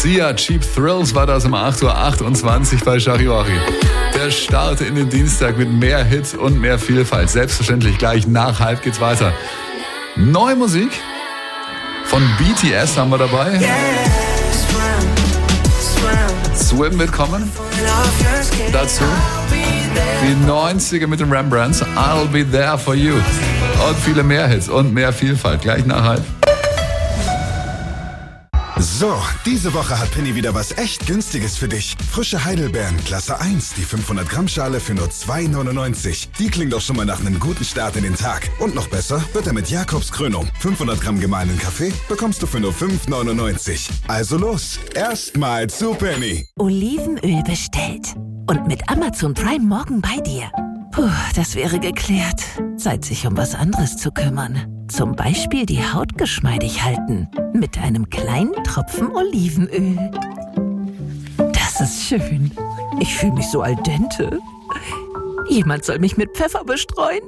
Sia, Cheap Thrills war das um 8.28 Uhr bei Charivari. Der Start in den Dienstag mit mehr Hits und mehr Vielfalt. Selbstverständlich gleich nach halb geht's weiter. Neue Musik von BTS haben wir dabei. Swim wird kommen. Dazu die 90er mit den Rembrandts. I'll be there for you. Und viele mehr Hits und mehr Vielfalt. Gleich nach halb. So, diese Woche hat Penny wieder was echt Günstiges für dich. Frische Heidelbeeren, Klasse 1, die 500 Gramm Schale für nur 2,99. Die klingt doch schon mal nach einem guten Start in den Tag. Und noch besser wird er mit Jakobs Krönung. 500 Gramm gemahlenen Kaffee bekommst du für nur 5,99. Also los, erstmal zu Penny. Olivenöl bestellt. Und mit Amazon Prime morgen bei dir. Puh, das wäre geklärt. Zeit, sich um was anderes zu kümmern. Zum Beispiel die Haut geschmeidig halten. Mit einem kleinen Tropfen Olivenöl. Das ist schön. Ich fühle mich so al dente. Jemand soll mich mit Pfeffer bestreuen.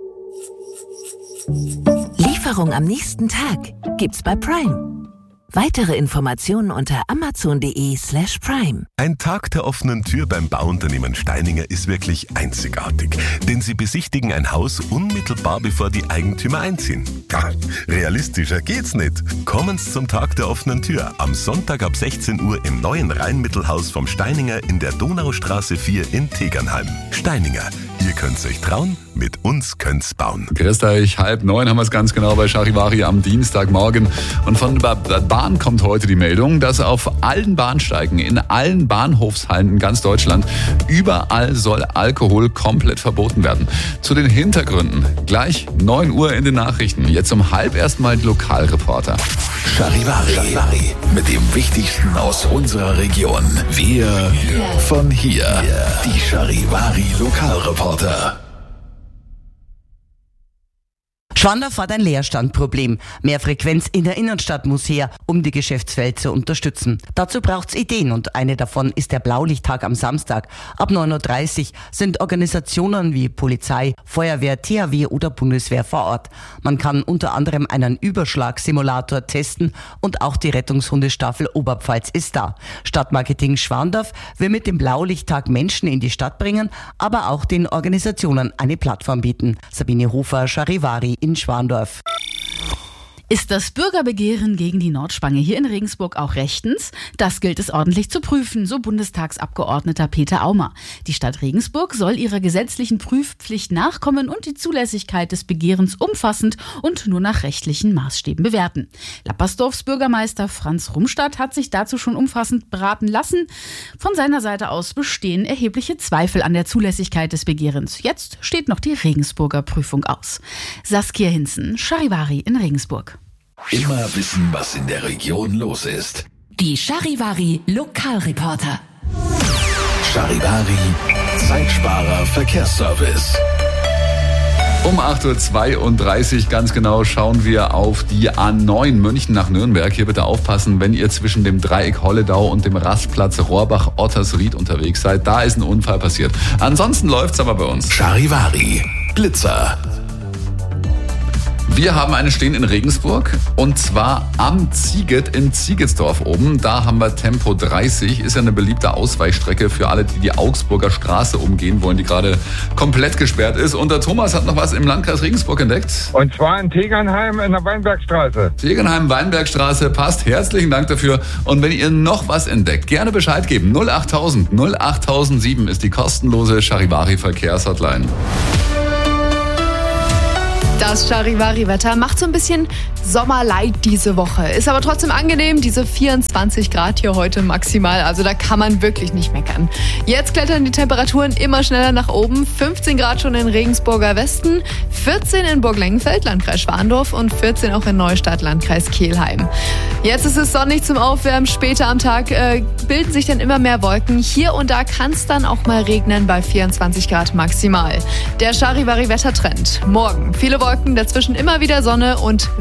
Lieferung am nächsten Tag gibt's bei Prime. Weitere Informationen unter amazon.de/prime. Ein Tag der offenen Tür beim Bauunternehmen Steininger ist wirklich einzigartig. Denn sie besichtigen ein Haus unmittelbar bevor die Eigentümer einziehen. Ja, realistischer geht's nicht. Kommen Sie zum Tag der offenen Tür am Sonntag ab 16 Uhr im neuen Rheinmittelhaus vom Steininger in der Donaustraße 4 in Tegernheim. Steininger, ihr könnt's euch trauen, mit uns könnt's bauen. Grüßt euch, 8:30 haben wir es ganz genau bei Charivari am Dienstagmorgen. Und von der Bahn kommt heute die Meldung, dass auf allen Bahnsteigen, in allen Bahnhofshallen in ganz Deutschland, überall soll Alkohol komplett verboten werden. Zu den Hintergründen gleich 9 Uhr in den Nachrichten. Jetzt um halb erstmal die Lokalreporter. Charivari. Mit dem Wichtigsten aus unserer Region. Wir von hier. Die Charivari Lokalreporter. Schwandorf hat ein Leerstandproblem. Mehr Frequenz in der Innenstadt muss her, um die Geschäftswelt zu unterstützen. Dazu braucht's Ideen und eine davon ist der Blaulichttag am Samstag. Ab 9.30 Uhr sind Organisationen wie Polizei, Feuerwehr, THW oder Bundeswehr vor Ort. Man kann unter anderem einen Überschlagsimulator testen und auch die Rettungshundestaffel Oberpfalz ist da. Stadtmarketing Schwandorf will mit dem Blaulichttag Menschen in die Stadt bringen, aber auch den Organisationen eine Plattform bieten. Sabine Hofer, Charivari in Schwandorf. Ist das Bürgerbegehren gegen die Nordspange hier in Regensburg auch rechtens? Das gilt es ordentlich zu prüfen, so Bundestagsabgeordneter Peter Aumer. Die Stadt Regensburg soll ihrer gesetzlichen Prüfpflicht nachkommen und die Zulässigkeit des Begehrens umfassend und nur nach rechtlichen Maßstäben bewerten. Lappersdorfs Bürgermeister Franz Rumstadt hat sich dazu schon umfassend beraten lassen. Von seiner Seite aus bestehen erhebliche Zweifel an der Zulässigkeit des Begehrens. Jetzt steht noch die Regensburger Prüfung aus. Saskia Hinzen, Charivari in Regensburg. Immer wissen, was in der Region los ist. Die Charivari Lokalreporter. Charivari, Zeitsparer Verkehrsservice. Um 8.32 Uhr ganz genau schauen wir auf die A9 München nach Nürnberg. Hier bitte aufpassen, wenn ihr zwischen dem Dreieck Holledau und dem Rastplatz Rohrbach-Ottersried unterwegs seid. Da ist ein Unfall passiert. Ansonsten läuft's aber bei uns. Charivari, Blitzer. Wir haben eine stehen in Regensburg und zwar am Zieget in Ziegetsdorf oben. Da haben wir Tempo 30, ist ja eine beliebte Ausweichstrecke für alle, die die Augsburger Straße umgehen wollen, die gerade komplett gesperrt ist. Und der Thomas hat noch was im Landkreis Regensburg entdeckt. Und zwar in Tegernheim in der Weinbergstraße. Tegernheim, Weinbergstraße, passt. Herzlichen Dank dafür. Und wenn ihr noch was entdeckt, gerne Bescheid geben. 08000 08007 ist die kostenlose Charivari-Verkehrshotline. Das Charivari-Wetter macht so ein bisschen Sommerleid diese Woche. Ist aber trotzdem angenehm, diese 24 Grad hier heute maximal. Also da kann man wirklich nicht meckern. Jetzt klettern die Temperaturen immer schneller nach oben. 15 Grad schon in Regensburger Westen, 14 in Burglengenfeld, Landkreis Schwandorf und 14 auch in Neustadt, Landkreis Kelheim. Jetzt ist es sonnig zum Aufwärmen. Später am Tag bilden sich dann immer mehr Wolken. Hier und da kann es dann auch mal regnen bei 24 Grad maximal. Der Charivari-Wettertrend. Morgen viele Wolken, dazwischen immer wieder Sonne und